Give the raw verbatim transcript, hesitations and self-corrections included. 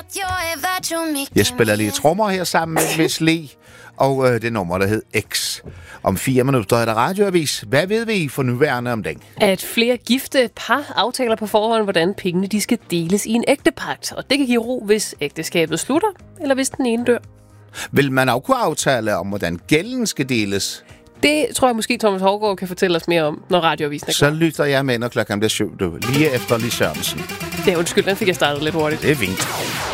Jeg spiller lige trommer her sammen med Miss Lee, og øh, det nummer, der hed X. Om fire minutter er der radioavis. Hvad ved vi for nuværende om den? At flere gifte par aftaler på forhånd, hvordan pengene de skal deles i en ægtepagt. Og det kan give ro, hvis ægteskabet slutter, eller hvis den ene dør. Vil man også kunne aftale om, hvordan gælden skal deles? Det tror jeg måske, Thomas Haugaard kan fortælle os mere om, når radioavisen er klar. Så lytter jeg med, når klokken bliver syv, lige efter Lis Sørensen. Det er undskyld, den fik jeg startet lidt hurtigt. Det er fint.